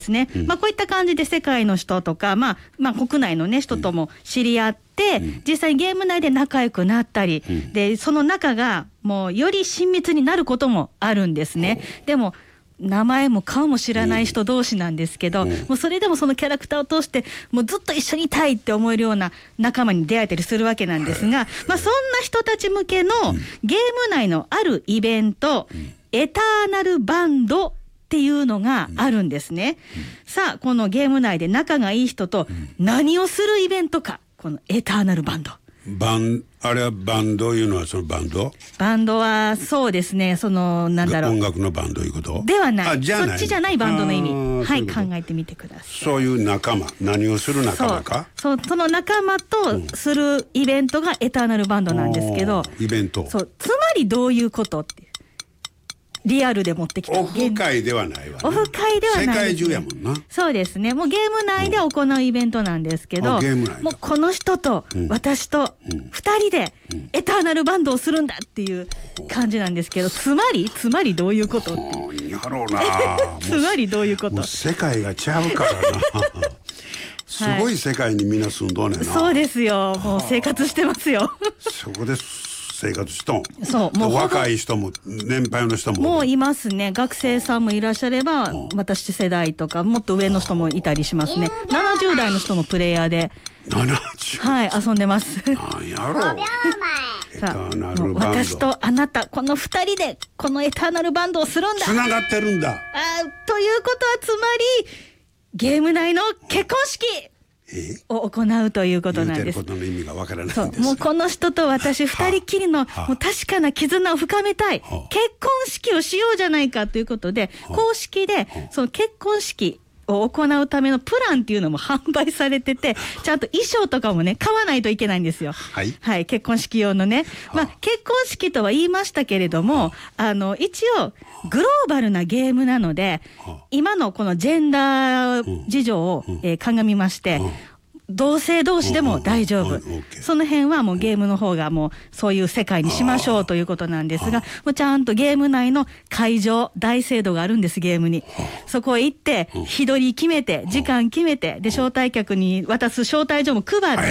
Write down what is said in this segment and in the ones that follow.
ですね。こういった感じで世界の人とか、国内のね人とも知り合って、実際にゲーム内で仲良くなったり、でその仲がもうより親密になることもあるんですね。でも名前も顔も知らない人同士なんですけど、もうそれでもそのキャラクターを通してもうずっと一緒にいたいって思えるような仲間に出会えたりするわけなんですが、そんな人たち向けのゲーム内のあるイベント、エターナルバンドっていうのがあるんですね。さあこのゲーム内で仲がいい人と何をするイベントか、このエターナルバンド。 あれはバンドいうのはそのバンドはそうですね、そのなんだろう、 音楽のバンドいうことではない、 そっちじゃないバンドの意味、はい、考えてみてください。 そういう仲間、何をする仲間か、 その仲間とするイベントがエターナルバンドなんですけど、 イベント、 つまりどういうことってリアルで持ってきた。 オフ会ではないわね。 オフ会ではない、 世界中やもんな。 そうですね。もうゲーム内で行うイベントなんですけど、もうこの人と私と2人でエターナルバンドをするんだっていう感じなんですけど、つまりどういうことって。 やろうなつまりどういうこと。 もう世界がちゃうからなすごい世界にみんな住んどんねんな。 そうですよ。もう生活してますよそこで生活しとん。 そう、もう若い人も年配の人ももういますね。学生さんもいらっしゃれば、私世代とかもっと上の人もいたりしますね。70代の人もプレイヤーではい遊んでます。 なんやろうエターナルバンド。 私とあなたこの2人でこのエターナルバンドをするんだ。 つながってるんだ。 ということはつまりゲーム内の結婚式を行うということなんです。 言うてることの意味がわからないんです。 もうこの人と私2人きりのもう確かな絆を深めたい、結婚式をしようじゃないかということで、公式でその結婚式を行うためのプランっていうのも販売されてて、ちゃんと衣装とかもね買わないといけないんですよ。はい、結婚式用のね。結婚式とは言いましたけれども、一応グローバルなゲームなので、今のこのジェンダー事情を鑑みまして、同性同士でも大丈夫。その辺はもうゲームの方がもうそういう世界にしましょうということなんですが、もうちゃんとゲーム内の会場、大聖堂があるんです、ゲームに。そこへ行って日取り決めて時間決めて、で招待客に渡す招待状も配って、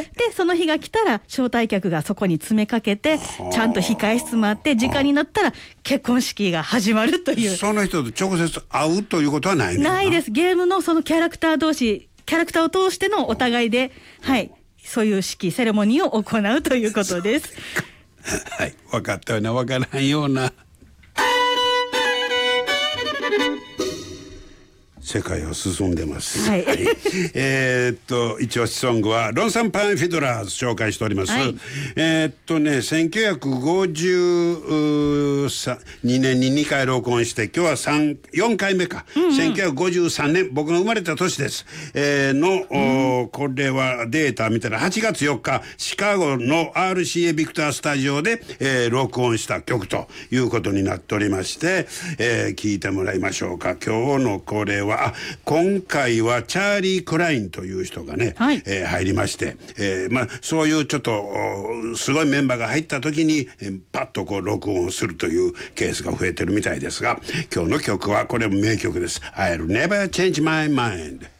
でその日が来たら招待客がそこに詰めかけて、ちゃんと控え室もあって、時間になったら結婚式が始まるという。 その人と直接会うということはないねんな。 ないです。ゲームのそのキャラクター同士、キャラクターを通してのお互いで、はい、そういう式セレモニーを行うということですはい、分かったような分からんような。世界は進んでます。はい、一押しソングはロンサンパンフィドラーズ紹介しております。1952年に2回録音して、今日は4回目か。1953年、僕の生まれた年です。これはデータ見たら8月4日、シカゴの RCA ビクタースタジオで、録音した曲ということになっておりまして、聞いてもらいましょうか。今日のこれは今回はチャーリー・クラインという人がね、入りまして、そういうちょっとすごいメンバーが入った時にパッとこう録音するというケースが増えてるみたいですが、今日の曲はこれも名曲です。I'll never change my mind。